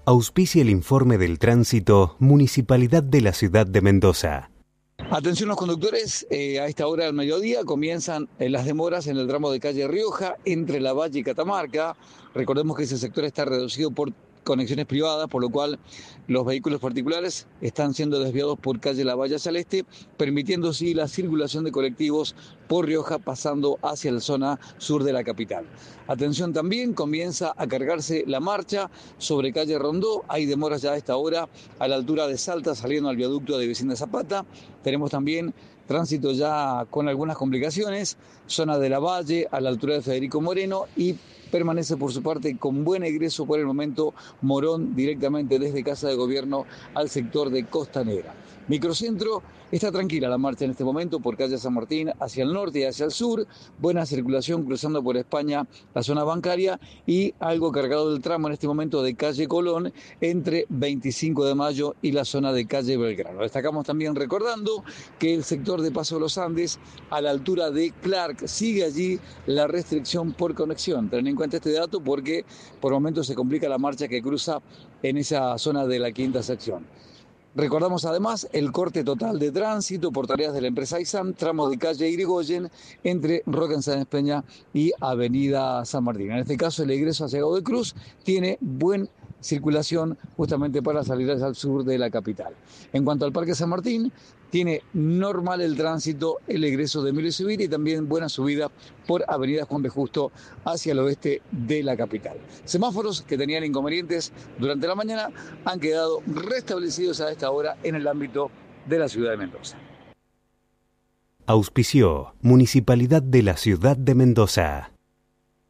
Auspicia el informe del tránsito Municipalidad de la Ciudad de Mendoza. Atención los conductores, a esta hora del mediodía comienzan las demoras en el tramo de calle Rioja entre Lavalle y Catamarca. Recordemos que ese sector está reducido por conexiones privadas, por lo cual los vehículos particulares están siendo desviados por calle Lavalle hacia el este, permitiendo así la circulación de colectivos por Rioja pasando hacia la zona sur de la capital. Atención también, comienza a cargarse la marcha sobre calle Rondó. Hay demoras ya a esta hora a la altura de Salta saliendo al viaducto de Vicente Zapata. Tenemos también tránsito ya con algunas complicaciones, zona de Lavalle a la altura de Federico Moreno y permanece por su parte con buen egreso por el momento Morón directamente desde Casa de Gobierno al sector de Costanera. Microcentro, está tranquila la marcha en este momento por calle San Martín hacia el norte y hacia el sur, buena circulación cruzando por España la zona bancaria y algo cargado del tramo en este momento de calle Colón entre 25 de mayo y la zona de calle Belgrano. Destacamos también recordando que el sector de Paso de los Andes a la altura de Clark sigue allí la restricción por conexión. Ten en cuenta este dato porque por momentos se complica la marcha que cruza en esa zona de la quinta sección. Recordamos además el corte total de tránsito por tareas de la empresa ISAM, tramo de calle Irigoyen entre Roque en Sáenz Peña y Avenida San Martín. En este caso el egreso hacia Godoy Cruz tiene buena circulación justamente para salir al sur de la capital. En cuanto al Parque San Martín, tiene normal el tránsito, el egreso de Emilio Zubiri y también buena subida por Avenida Juan B. Justo hacia el oeste de la capital. Semáforos que tenían inconvenientes durante la mañana han quedado restablecidos a esta hora en el ámbito de la ciudad de Mendoza. Auspició Municipalidad de la Ciudad de Mendoza.